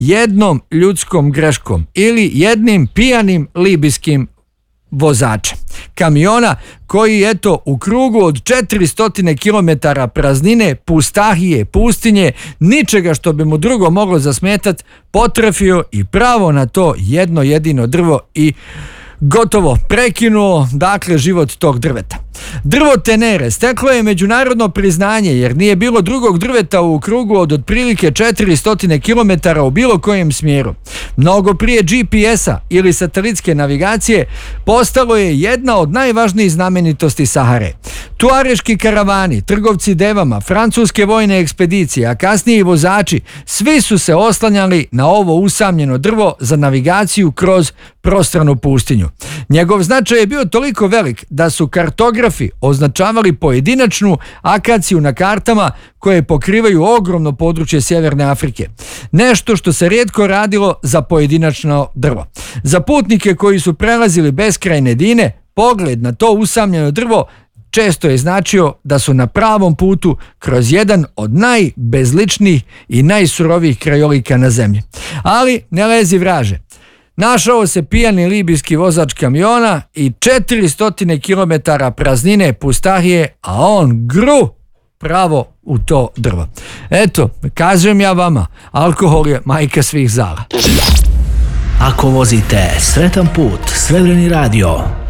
jednom ljudskom greškom ili jednim pijanim libijskim vozačem kamiona koji u krugu od 400 km praznine, pustahije, pustinje, ničega što bi mu drugo moglo zasmetati, potrefio i pravo na to jedno jedino drvo i gotovo prekinuo život tog drveta. Drvo tenere steklo je međunarodno priznanje jer nije bilo drugog drveta u krugu od otprilike 400 km u bilo kojem smjeru. Mnogo prije GPS-a ili satelitske navigacije postalo je jedna od najvažnijih znamenitosti Sahare. Tuareški karavani, trgovci devama, francuske vojne ekspedicije, a kasnije i vozači, svi su se oslanjali na ovo usamljeno drvo za navigaciju kroz prostranu pustinju. Njegov značaj je bio toliko velik da su kartografi označavali pojedinačnu akaciju na kartama koje pokrivaju ogromno područje Sjeverne Afrike. Nešto što se rijetko radilo za pojedinačno drvo. Za putnike koji su prelazili beskrajne dine, pogled na to usamljeno drvo često je značio da su na pravom putu kroz jedan od najbezličnijih i najsurovijih krajolika na zemlji. Ali ne lezi vraže. Našao se pijani libijski vozač kamiona i 400 km praznine, pustahije, a on gru pravo u to drvo. Eto, kažem ja vama, alkohol je majka svih zala. Ako vozite sretan put, Srebreni radio.